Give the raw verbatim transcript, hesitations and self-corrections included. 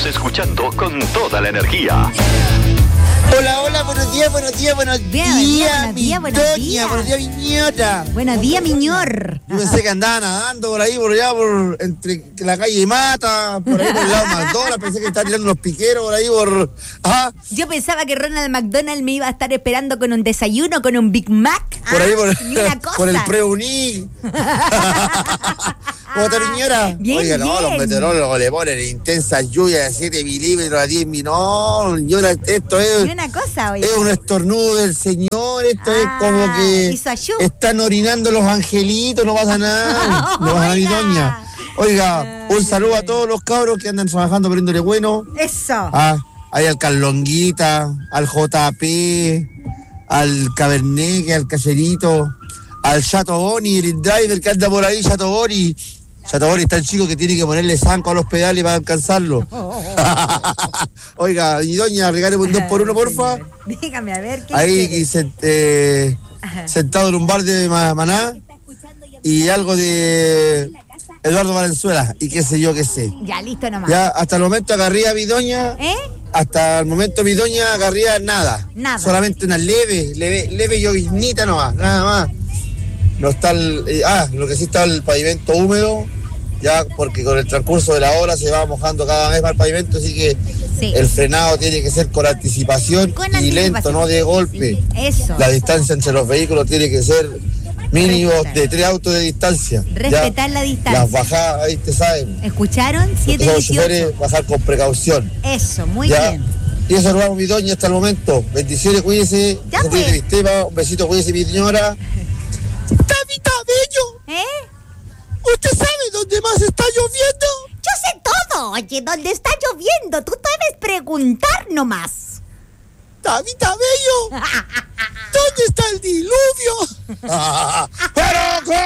escuchando con toda la energía. Hola, hola, buenos días, buenos días, buenos Bien, días, buenos mi días, buenos doña, días. buenos días, mi niñota. Buenos días, miñor. Yo pensé que andaba nadando por ahí, por allá, por entre la calle Mata, por ahí por el lado de McDonald's, pensé que estaba tirando unos piqueros por ahí, por... Ajá, Yo pensaba que Ronald McDonald me iba a estar esperando con un desayuno, con un Big Mac. por Ah, ahí, por, ni una cosa. por el pre-uní. ¿Cómo está, niñera? Bien, Oiga, no, los bien. meteorólogos le ponen intensas lluvias de siete milímetros a diez minutos. No, señora, esto es... Ni una cosa, oye. Es un estornudo del señor, esto Ah, es como que hizo ayú. están orinando los angelitos, no pasa nada, no pasa nada, mi Oiga. doña. Oiga, un saludo a todos los cabros que andan trabajando poniéndole bueno. Eso. Ah, ahí al Carlonguita, al J P, al Cabernet, al Cacherito, al Chato Boni, el driver que anda por ahí, Chato Boni. Chato Boni está el chico que tiene que ponerle zanco a los pedales para alcanzarlo. Oiga, mi doña, regáleme un dos por uno, porfa. Dígame, a ver, ¿qué Ahí quiere? sent- eh, sentado en un bar de Ma- Maná y algo de Eduardo Valenzuela y qué sé yo, qué sé. Ya, listo nomás. Ya hasta el momento agarría mi doña, ¿Eh? hasta el momento mi doña agarría nada. Nada. Solamente una leve, leve, leve lloviznita nomás, nada más. No está el, eh, ah, lo que sí está el pavimento húmedo, ya porque con el transcurso de la hora se va mojando cada vez más el pavimento, así que Sí. el frenado tiene que ser con anticipación Con y anticipación. lento, no de golpe. Eso. La distancia entre los vehículos tiene que ser mínimo Respetar. de tres autos de distancia. Respetar ¿ya? la distancia. Las bajadas, ahí te saben. ¿Escucharon? siete Los dieciocho. choferes bajar con precaución. Eso, muy ¿ya? bien. Y eso nos vamos, mi doña, hasta el momento. Bendiciones, cuídese. Ya, Se cuide pues. mi Esteban, un besito, cuídese, mi señora. ¡Tabita Bello! ¿Eh? ¿Usted sabe dónde más está lloviendo? Yo sé todo. Oye, ¿dónde está lloviendo? Tú debes preguntar nomás. ¡Tabita Bello! ¿Dónde está el diluvio?